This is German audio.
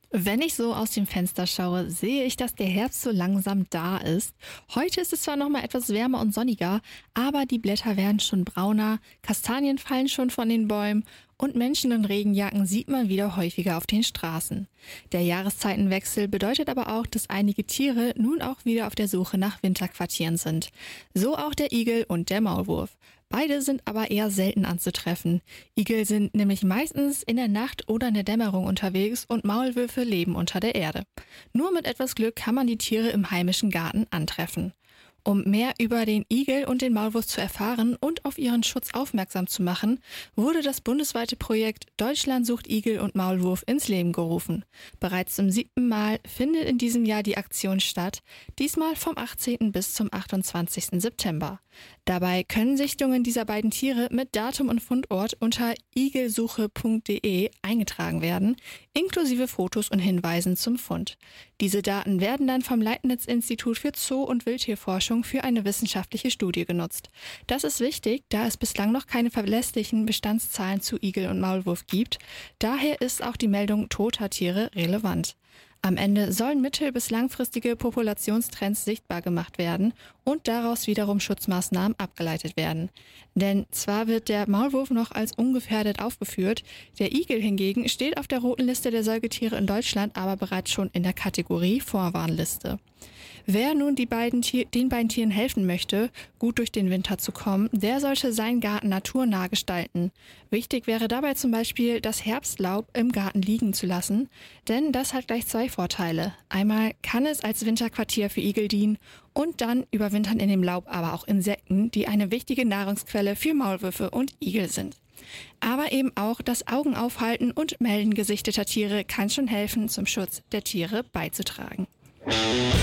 Wenn ich so aus dem Fenster schaue, sehe ich, dass der Herbst so langsam da ist. Heute ist es zwar noch mal etwas wärmer und sonniger, aber die Blätter werden schon brauner, Kastanien fallen schon von den Bäumen und Menschen in Regenjacken sieht man wieder häufiger auf den Straßen. Der Jahreszeitenwechsel bedeutet aber auch, dass einige Tiere nun auch wieder auf der Suche nach Winterquartieren sind. So auch der Igel und der Maulwurf. Beide sind aber eher selten anzutreffen. Igel sind nämlich meistens in der Nacht oder in der Dämmerung unterwegs und Maulwürfe leben unter der Erde. Nur mit etwas Glück kann man die Tiere im heimischen Garten antreffen. Um mehr über den Igel und den Maulwurf zu erfahren und auf ihren Schutz aufmerksam zu machen, wurde das bundesweite Projekt Deutschland sucht Igel und Maulwurf ins Leben gerufen. Bereits zum 7. Mal findet in diesem Jahr die Aktion statt, diesmal vom 18. bis zum 28. September. Dabei können Sichtungen dieser beiden Tiere mit Datum und Fundort unter igelsuche.de eingetragen werden, inklusive Fotos und Hinweisen zum Fund. Diese Daten werden dann vom Leibniz-Institut für Zoo- und Wildtierforschung für eine wissenschaftliche Studie genutzt. Das ist wichtig, da es bislang noch keine verlässlichen Bestandszahlen zu Igel und Maulwurf gibt. Daher ist auch die Meldung toter Tiere relevant. Am Ende sollen mittel- bis langfristige Populationstrends sichtbar gemacht werden und daraus wiederum Schutzmaßnahmen abgeleitet werden. Denn zwar wird der Maulwurf noch als ungefährdet aufgeführt, der Igel hingegen steht auf der roten Liste der Säugetiere in Deutschland aber bereits schon in der Kategorie Vorwarnliste. Wer nun den beiden Tieren helfen möchte, gut durch den Winter zu kommen, der sollte seinen Garten naturnah gestalten. Wichtig wäre dabei zum Beispiel, das Herbstlaub im Garten liegen zu lassen, denn das hat gleich zwei Vorteile. Einmal kann es als Winterquartier für Igel dienen und dann überwintern in dem Laub aber auch Insekten, die eine wichtige Nahrungsquelle für Maulwürfe und Igel sind. Aber eben auch das Augenaufhalten und Melden gesichteter Tiere kann schon helfen, zum Schutz der Tiere beizutragen.